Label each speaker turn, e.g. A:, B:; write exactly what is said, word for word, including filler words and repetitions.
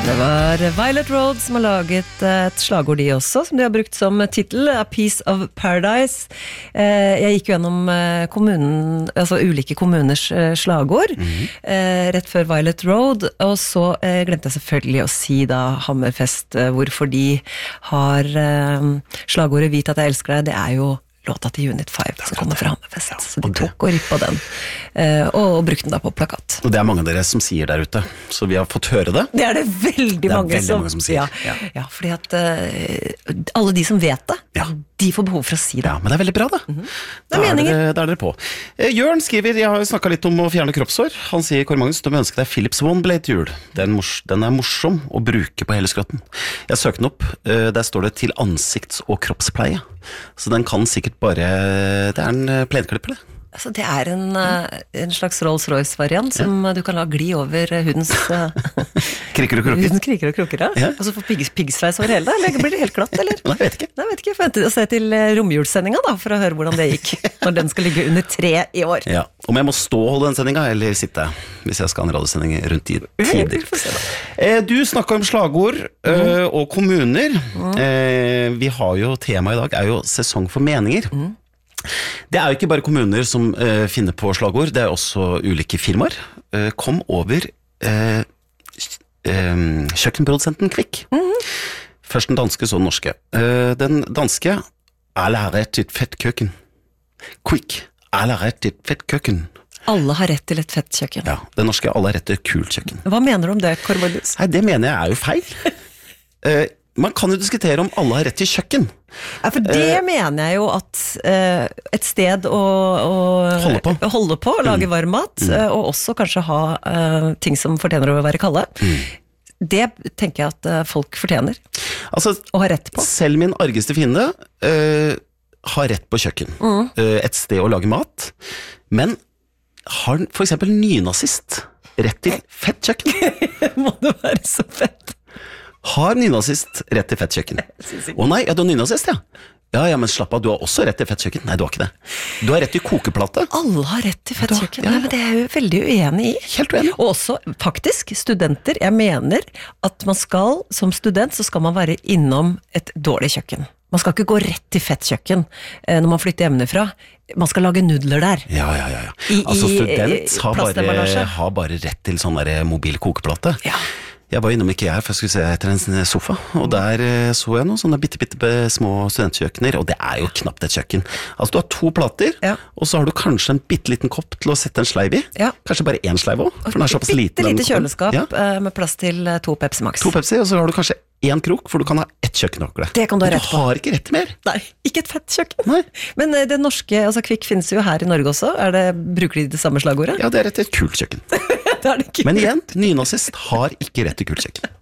A: Det var Violet Road som har laget et slagord de også, som de har brukt som titel, A Piece of Paradise. Jeg gikk jo gjennom kommunen, altså ulike kommuners slagord, mm-hmm. rett før Violet Road, og så glemte jeg selvfølgelig å si da Hammerfest, hvorfor de har slagordet Vit at jeg elsker deg, det er jo låta til Unit five som kommer fra Hammerfest. Ja, så de tok og rippet den, og, og brukte den da på plakat.
B: Og det er mange av dere som sier der ute, så vi har fått høre det.
A: Det er det veldig,
B: det er
A: mange,
B: veldig
A: som,
B: mange som sier.
A: Ja, ja. ja fordi at uh, alle de som vet det, ja. de får behov for å si det.
B: Ja, men det er veldig bra da. Mm-hmm. Det er da meninger. Er dere, da er dere på. Eh, Jørn skriver, jeg har jo snakket litt om å fjerne kroppshår. Han sier, Kåre Magnus, du må ønske deg Philips One Blade til jul. Den, mors- den er morsom å bruke på hele skrotten. Jeg søkte den opp, uh, der står det til ansikts- og kroppspleie. Så den kan sikkert bare, det er en plenklipper det.
A: Altså, det er en, en slags Rolls-Royce-variant som ja. du kan la gli over hudens
B: kriker og kroker.
A: Hudens kriker og kroker, ja. ja. Og så få pigg, piggsveis over hele det, eller blir det helt glatt, eller?
B: Nei, jeg vet ikke.
A: Nei, jeg vet ikke. Jeg venter å se til romjulssendinga da, for å høre hvordan det gikk, når den skal ligge under tre i år.
B: Ja, om jeg må stå og holde den sendinga, eller sitte, hvis jeg skal ha en radiosending rundt i tider. Eh, du snakket om slagord mm. og kommuner. Mm. Eh, vi har jo, tema i dag er jo sesong for meninger. Mm. Det er jo ikke bare kommuner som uh, finner på slagord, det er også ulike firmaer. Uh, kom over uh, uh, kjøkkenprodusenten Kvikk. Mm-hmm. Først den danske, så den norske. Uh, den danske, alle har rett til et fett køkken. Kvikk, alle har rett til et fett køkken.
A: Alle har rett til et fett kjøkken.
B: Ja, den norske, alle har rett til et kult kjøkken.
A: Hva mener du om det, Kåre Magnus?
B: Nei, det mener jeg er jo feil. uh, Man kan jo diskutere om alle har rett til kjøkken.
A: Ja, for det uh, mener jeg jo at uh, et sted å, å
B: holde på,
A: holde på lage varm mat, mm. uh, og også kanskje ha uh, ting som fortjener å være kalde. Mm. Det tenker jeg at uh, folk fortjener.
B: Altså,
A: å ha rett på.
B: Selv min argeste fiende uh, har rett på kjøkken. Mm. Uh, et sted å lage mat. Men har for eksempel nynazist rett til fett kjøkken?
A: Må det være så fett?
B: Har nynazist rett til fett kjøkken? Å nei, ja, du har nynazist, ja. Ja, ja, men slapp av, du har også rett til fett kjøkken. Nei, du har ikke det. Du har rett til kokeplate.
A: Alle har rett til fett kjøkken. Ja, ja. Nei, men det er jeg jo veldig uenig i.
B: Helt uenig.
A: Og også, faktisk, studenter, jeg mener at man skal, som student, så skal man være innom et dårlig kjøkken. Man skal ikke gå rett til fett kjøkken når man flytter hjemmefra. Man skal lage nudler der.
B: Ja, ja, ja. ja. I, altså, student har bare, har bare rett til sånn der mobil kokeplate. Ja. Jeg var innom IKEA for jeg skulle se etter en sofa, og der så jeg noen sånne bitte, bitte små studentkjøkkener, og det er jo knapt et kjøkken. Altså, du har to plater, ja. og så har du kanskje en bitte liten kopp til å sette en sleiv i. Ja. Kanskje bare en sleiv også, for den er såpass liten.
A: Bitte lite kjøleskap ja. med plass til to Pepsi Max.
B: To Pepsi, og så har du kanskje en krok, for du kan ha ett kjøkkenokle.
A: Det kan du ha rett på.
B: Du har ikke rett til mer.
A: Nei, ikke et fett kjøkken.
B: Nei.
A: Men det norske, altså Kvikk finnes jo her i Norge også. Er det, bruker de det samme slagordet?
B: Ja, det er rett til et kult kjøkken.
A: Det er det ikke.
B: Men igjen, nynazist har ikke rett til kult kjøkken.